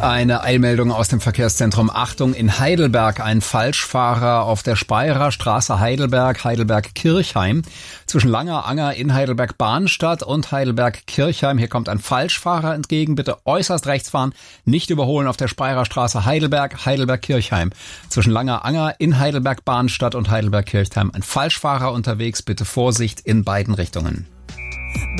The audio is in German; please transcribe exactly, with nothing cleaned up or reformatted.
Eine Eilmeldung aus dem Verkehrszentrum. Achtung, in Heidelberg ein Falschfahrer auf der Speyerer Straße Heidelberg, Heidelberg-Kirchheim. Zwischen Langer-Anger in Heidelberg-Bahnstadt und Heidelberg-Kirchheim. Hier kommt ein Falschfahrer entgegen. Bitte äußerst rechts fahren, nicht überholen auf der Speyerer Straße Heidelberg, Heidelberg-Kirchheim. Zwischen Langer-Anger in Heidelberg-Bahnstadt und Heidelberg-Kirchheim. Ein Falschfahrer unterwegs. Bitte Vorsicht in beiden Richtungen.